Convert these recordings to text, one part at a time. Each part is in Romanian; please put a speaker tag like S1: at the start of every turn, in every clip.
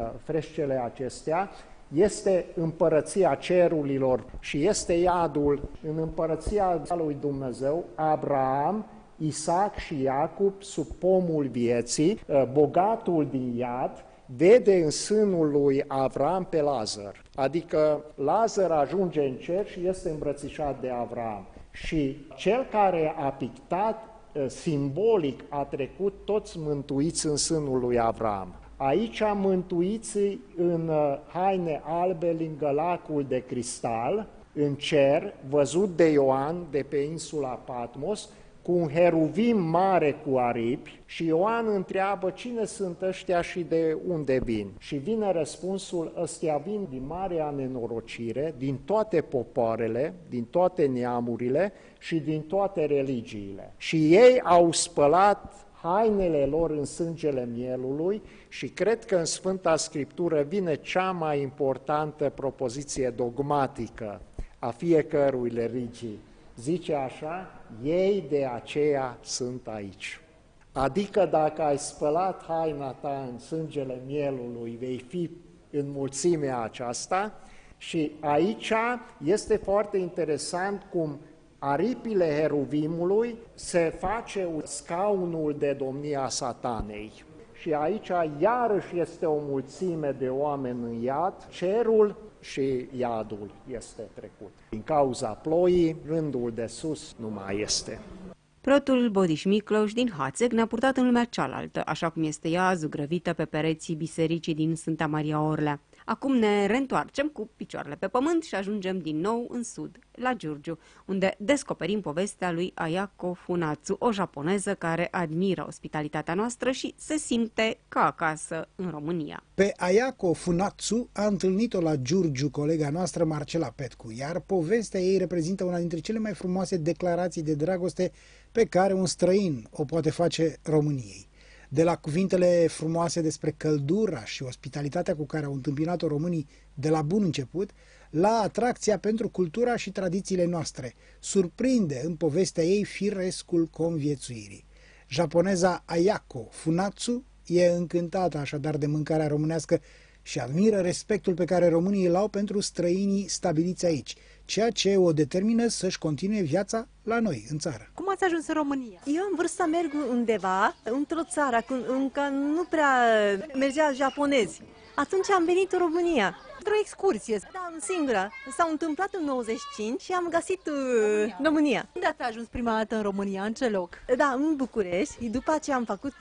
S1: freșcele acestea, este împărăția cerurilor și este iadul în împărăția lui Dumnezeu, Abraham, Isaac și Iacub sub pomul vieții, bogatul din iad, vede în sânul lui Avram pe Lazar. Adică Lazar ajunge în cer și este îmbrățișat de Avram. Și cel care a pictat simbolic a trecut toți mântuiți în sânul lui Avram. Aici mântuiții în haine albe lângă lacul de cristal, în cer, văzut de Ioan de pe insula Patmos, cu un heruvim mare cu aripi și Ioan întreabă cine sunt ăștia și de unde vin. Și vine răspunsul, ăstea vin din marea nenorocire, din toate popoarele, din toate neamurile și din toate religiile. Și ei au spălat hainele lor în sângele mielului și cred că în Sfânta Scriptură vine cea mai importantă propoziție dogmatică a fiecărui religii. Zice așa, ei de aceea sunt aici. Adică dacă ai spălat haina ta în sângele mielului, vei fi în mulțimea aceasta și aici este foarte interesant cum aripile heruvimului se face scaunul de domnia Satanei. Și aici iarăși este o mulțime de oameni în iad, cerul și iadul este trecut. Din cauza ploii, rândul de sus nu mai este.
S2: Preotul Bodiș Micloș din Hațeg ne-a purtat în lumea cealaltă, așa cum este ea zugrăvită pe pereții bisericii din Sfânta Maria Orlea. Acum ne reîntoarcem cu picioarele pe pământ și ajungem din nou în sud, la Giurgiu, unde descoperim povestea lui Ayako Funatsu, o japoneză care admiră ospitalitatea noastră și se simte ca acasă în România.
S3: Pe Ayako Funatsu a întâlnit-o la Giurgiu colega noastră Marcela Petcu, iar povestea ei reprezintă una dintre cele mai frumoase declarații de dragoste pe care un străin o poate face României. De la cuvintele frumoase despre căldura și ospitalitatea cu care au întâmpinat-o românii de la bun început, la atracția pentru cultura și tradițiile noastre, surprinde în povestea ei firescul conviețuirii. Japoneza Ayako Funatsu e încântată așadar de mâncarea românească și admiră respectul pe care românii îl au pentru străinii stabiliți aici, ceea ce o determină să-și continue viața la noi, în țară.
S4: Cum ați ajuns în România?
S5: Eu în vârstă merg undeva, într-o țară, încă nu prea mergea japonezi. Atunci am venit în România.
S4: Într-o excursie.
S5: Da, singura. S-a întâmplat în 95 și am găsit România.
S4: Unde ați ajuns prima dată în România? În ce loc?
S5: Da, în București. După aceea am făcut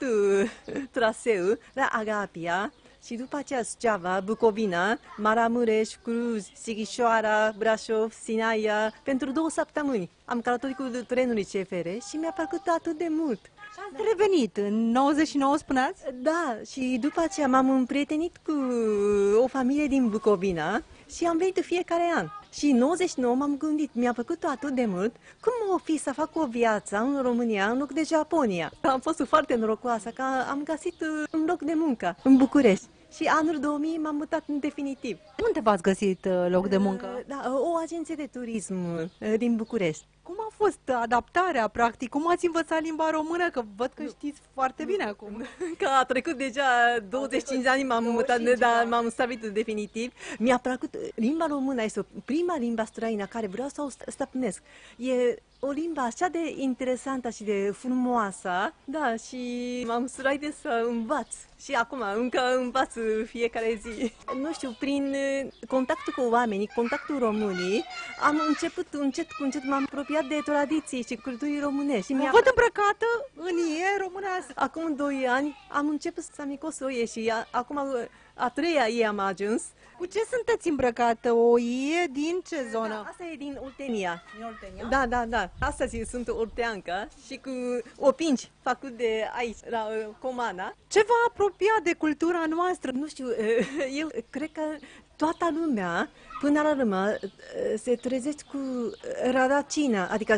S5: traseul la Agapia. Și după aceea Suceava, Bucovina, Maramureș, Cluj, Sighișoara, Brașov, Sinaia, pentru 2 săptămâni. Am călătorit cu trenul CFR și mi-a plăcut atât de mult.
S4: Și ați revenit în 99, spuneați?
S5: Da, și după aceea m-am împrietenit cu o familie din Bucovina și am venit fiecare an. Și în 99 m-am gândit, mi-a plăcut atât de mult, cum o fi să fac o viață în România în loc de Japonia. Am fost foarte norocoasă că am găsit un loc de muncă în București. Și anul 2000 m-am mutat în definitiv.
S4: Unde v-ați găsit loc de muncă?
S5: Da, o agenție de turism din București.
S4: Cum a fost adaptarea, practic? Cum ați învățat limba română? Că văd că știți foarte bine acum.
S5: Că a trecut deja 25 ani, m-am mutat, dar m-am stabilit definitiv. Mi-a plăcut limba română, este prima limba străină care vreau să o stăpânesc. E o limbă așa de interesantă și de frumoasă, da, și m-am străduit să învăț. Și acum încă învăț fiecare zi. Nu știu, prin contactul cu oamenii, contactul românii, am început încet cu încet, m-am apropiat de tradiții și culturii românești.
S4: Mă văd îmbrăcată în ie românească.
S5: Acum 2 ani am început să-mi cos o ie și acum a 3-a ie am ajuns.
S4: Cu ce sunteți îmbrăcată? O ie din ce zonă?
S5: Da, asta e din Oltenia.
S4: Din Oltenia?
S5: Da. Astăzi sunt olteancă și cu opinci făcut de aici, la Comana.
S4: Ce v-a apropiat de cultura noastră?
S5: Nu știu, eu cred că toată lumea, până la urmă, se trezește cu rădăcina, adică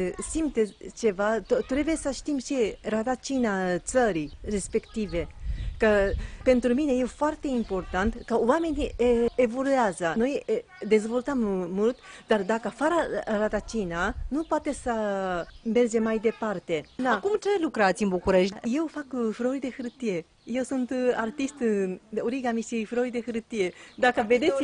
S5: simte ceva, trebuie să știm ce e rădăcina țării respective. că pentru mine e foarte important că oamenii evoluează. Noi dezvoltăm mult, dar dacă fără rădăcina, nu poate să merge mai departe. Da.
S4: Acum ce lucrați în București?
S5: Eu fac flori de hârtie. Eu sunt artist de origami și flori de hârtie. Dacă vedeți,